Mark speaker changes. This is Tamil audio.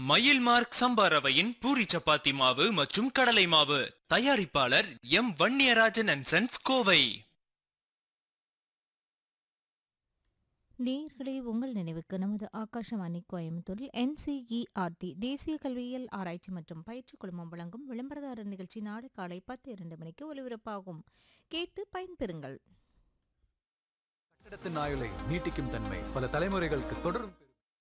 Speaker 1: மயில் மார்க் சம்பா ரவையின் பூரி சப்பாத்தி மாவு மற்றும் கடலை மாவு. தயாரிப்பாளர் M Vanniyarajan and sons, Kovai.
Speaker 2: நேயர்களே, உங்கள் நினைவுக்கு நமது ஆகாஷவாணி கோயம்புத்தூரில் NCERT தேசிய கல்வியியல் ஆராய்ச்சி மற்றும் பயிற்சி குழுமம் வழங்கும் விளம்பரதாரர் நிகழ்ச்சி நாளை காலை 10:02 மணிக்கு ஒலிபரப்பாகும். கேட்டு பயன்பெறுங்கள்.
Speaker 3: கட்டடத்தின் ஆயுளை நீட்டிக்கும் தன்மை பல தலைமுறைகளுக்கு தொடரும்.